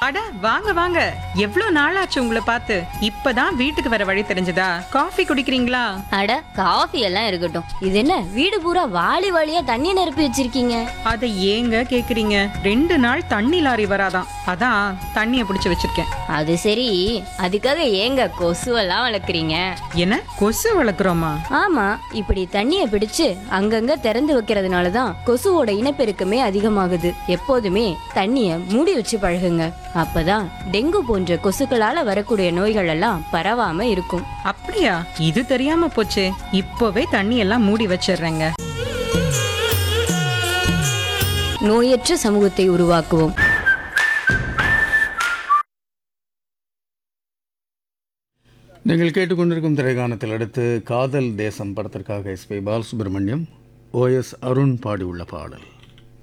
அட வாங்க வாங்க, எவ்வளவு நாளாச்சு உங்களை பார்த்து. இப்பதான் வீட்டுக்கு வர வழி தெரிஞ்சதா? காஃபி குடிக்கிறீங்களா? அட காஃபி எல்லாம் இருக்கட்டும், இது என்ன வீடு பூரா வாளி வாளியா தண்ணி நிரப்பி வச்சிருக்கீங்க? அதை ஏங்க கேக்குறீங்க? 2 நாள் தண்ணி லாரி வராதான், அதான் தண்ணிய பிடிச்சு வச்சிருக்கேன். அது சரி, அதுக்காக ஏங்க கொசுவெல்லாம் வளர்க்குறீங்க? என்ன கொசு வளர்க்குறோமா? ஆமா, இப்படி தண்ணிய பிடிச்சு அங்கங்க திறந்து வைக்கிறதுனாலதான் கொசுவோட இனப்பெருக்கமே அதிகமாகுது. எப்போதுமே தண்ணிய மூடி வச்சு பழகுங்க. அப்பதான் டெங்கு போன்ற கொசுக்களால வரக்கூடிய நோய்கள் எல்லாம் பரவாம இருக்கும். அப்படியா? இது தெரியாம போச்சே. இப்பவே தண்ணி எல்லாம் மூடி வச்சிடுறேங்க. நோயற்ற சமூகத்தை உருவாக்குவோம். நீங்கள் கேட்டுக்கொண்டிருக்கும் திரைக்காணத்தில் அடுத்து காதல் தேசம் படத்திற்காக எஸ்பி பாலசுப்ரமணியம், OS அருண் பாடியுள்ள பாடல்.